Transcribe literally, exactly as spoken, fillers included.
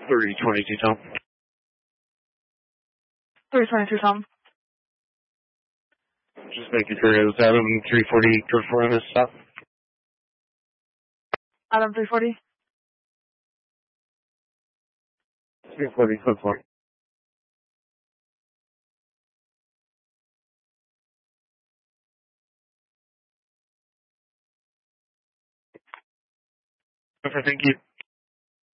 three twenty-two, Tom. three twenty-two, Tom. Just making sure it was Adam three forty, code four on this stop. Adam three forty. three forty, code four. Okay, thank you.